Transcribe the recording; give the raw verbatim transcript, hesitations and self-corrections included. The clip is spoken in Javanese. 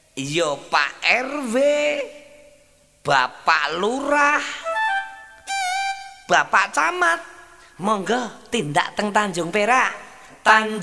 Iya Pak R W, Bapak Lurah, Bapak Camat, monggo tindak teng Tanjung Perak. Tanjung